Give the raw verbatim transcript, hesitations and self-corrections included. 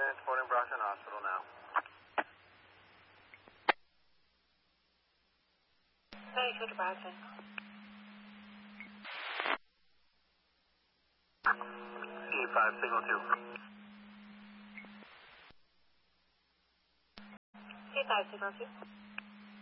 Transporting Brockton Hospital now. ninety-two to Brockton. E five, signal two. E five, signal two.